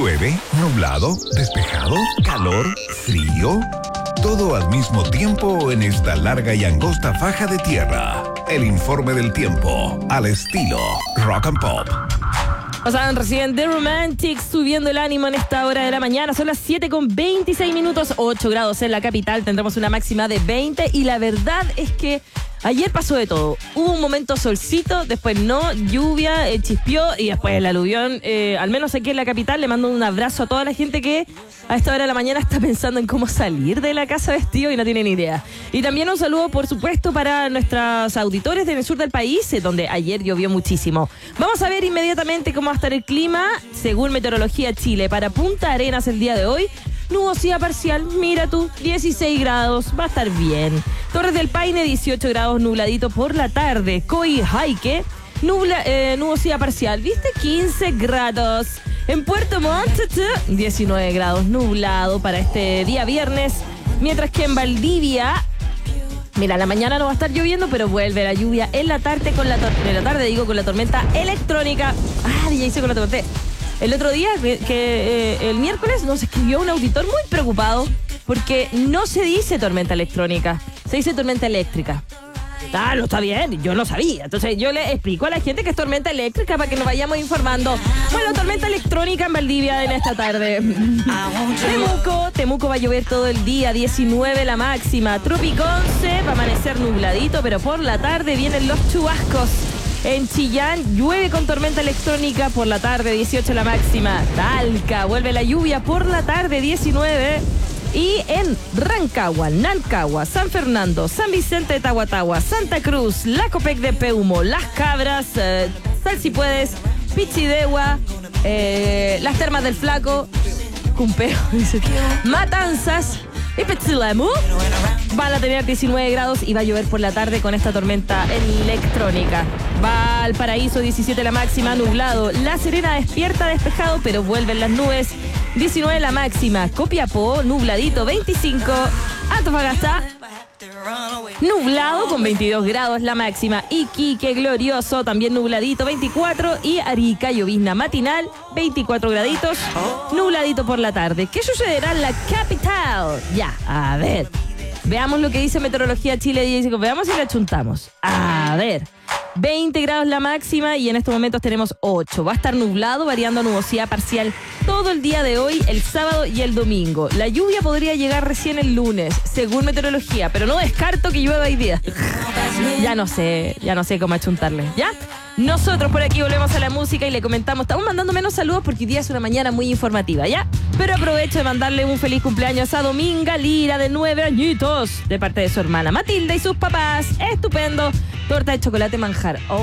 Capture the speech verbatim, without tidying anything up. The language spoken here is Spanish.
Llueve, nublado, despejado, calor, frío. Todo al mismo tiempo en esta larga y angosta faja de tierra. El informe del tiempo, al estilo Rock and Pop. Pasaban recién The Romantics subiendo el ánimo en esta hora de la mañana. Son las siete con veintiséis minutos, ocho grados en la capital. Tendremos una máxima de veinte y la verdad es que ayer pasó de todo. Hubo un momento solcito, después no, lluvia, eh, chispió y después el aluvión. Eh, al menos aquí en la capital le mando un abrazo a toda la gente que a esta hora de la mañana está pensando en cómo salir de la casa vestido y no tiene ni idea. Y también un saludo, por supuesto, para nuestros auditores del sur del país, eh, donde ayer llovió muchísimo. Vamos a ver inmediatamente cómo va a estar el clima según Meteorología Chile. Para Punta Arenas el día de hoy, nubosidad parcial, mira tú, dieciséis grados, va a estar bien. Torres del Paine, dieciocho grados, nubladito por la tarde. Coyhaique, nubla, eh, nubosidad parcial, ¿viste? quince grados. En Puerto Montt, diecinueve grados, nublado para este día viernes. Mientras que en Valdivia, mira, la mañana no va a estar lloviendo, pero vuelve la lluvia en la tarde con la, tor- en la tarde, digo, con la tormenta electrónica. Ah, ya hice con la tormenta. El otro día, que, que eh, el miércoles, nos escribió un auditor muy preocupado porque no se dice tormenta electrónica, se dice tormenta eléctrica. Ah, no está bien, yo no sabía. Entonces yo le explico a la gente que es tormenta eléctrica para que nos vayamos informando. Bueno, tormenta electrónica en Valdivia en esta tarde. Temuco, Temuco va a llover todo el día, diecinueve la máxima. Tropiconce va a amanecer nubladito, pero por la tarde vienen los chubascos. En Chillán llueve con tormenta electrónica por la tarde, dieciocho la máxima. Talca, vuelve la lluvia por la tarde, diecinueve. Y en Rancagua, Nancagua, San Fernando, San Vicente de Tahuatahua, Santa Cruz, La Copec de Peumo, Las Cabras, eh, Sal si puedes, Pichidegua, eh, Las Termas del Flaco, Cumpeo, Matanzas y Petzilemu van a tener diecinueve grados y va a llover por la tarde con esta tormenta electrónica. Valparaíso, diecisiete la máxima, nublado. La Serena despierta, despejado, pero vuelven las nubes. diecinueve la máxima. Copiapó, nubladito, veinticinco. Antofagasta, nublado con veintidós grados la máxima. Iquique, glorioso, también nubladito, veinticuatro. Y Arica, llovizna matinal, veinticuatro graditos, nubladito por la tarde. ¿Qué sucederá en la capital? Ya, a ver. Veamos lo que dice Meteorología Chile. Dice, veamos si la chuntamos. A ver. veinte grados la máxima y en estos momentos tenemos ocho. Va a estar nublado, variando a nubosidad parcial todo el día de hoy, el sábado y el domingo. La lluvia podría llegar recién el lunes, según Meteorología, pero no descarto que llueva hoy día. Ya no sé, ya no sé cómo achuntarle, ¿ya? Nosotros por aquí volvemos a la música y le comentamos, estamos mandando menos saludos porque hoy día es una mañana muy informativa, ¿ya? Pero aprovecho de mandarle un feliz cumpleaños a Dominga Lira, de nueve añitos, de parte de su hermana Matilda y sus papás. Estupendo. Torta de chocolate manjar. Oh.